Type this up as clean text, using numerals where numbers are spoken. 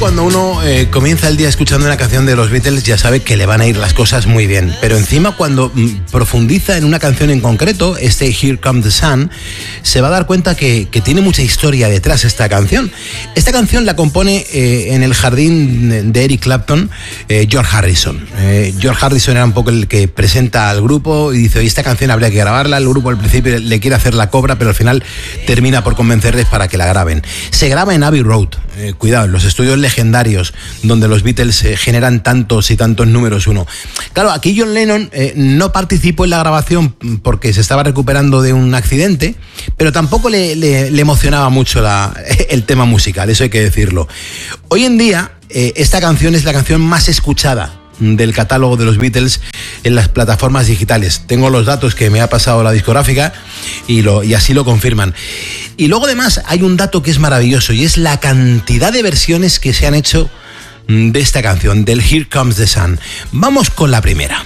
cuando uno comienza el día escuchando una canción de los Beatles ya sabe que le van a ir las cosas muy bien, pero encima cuando profundiza en una canción en concreto, este Here Comes the Sun, se va a dar cuenta que tiene mucha historia detrás esta canción. Esta canción la compone en el jardín de Eric Clapton, George Harrison. George Harrison era un poco el que presenta al grupo y dice, oye, esta canción habría que grabarla. El grupo al principio le quiere hacer la cobra, pero al final termina por convencerles para que la graben. Se graba en Abbey Road, cuidado, en los estudios legendarios donde los Beatles generan tantos y tantos números uno. Claro, aquí John Lennon no participó en la grabación porque se estaba recuperando de un accidente, pero tampoco le emocionaba mucho el tema musical, eso hay que decirlo. Hoy en día, esta canción es la canción más escuchada del catálogo de los Beatles en las plataformas digitales. Tengo los datos que me ha pasado la discográfica y así lo confirman. Y luego además hay un dato que es maravilloso y es la cantidad de versiones que se han hecho de esta canción, del Here Comes the Sun. Vamos con la primera.